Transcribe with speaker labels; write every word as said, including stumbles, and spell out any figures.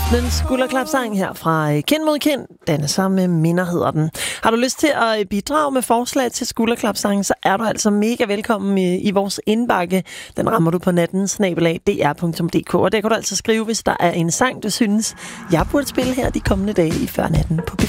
Speaker 1: Aftenens skulderklapsang her fra Kind mod Kind. Den er sammen med Minder, hedder den. Har du lyst til at bidrage med forslag til skulderklapsang, så er du altså mega velkommen i, i vores indbakke. Den rammer du på natten, snabelag d r punktum d k. Og der kan du altså skrive, hvis der er en sang, du synes, jeg burde spille her de kommende dage i Før Natten på P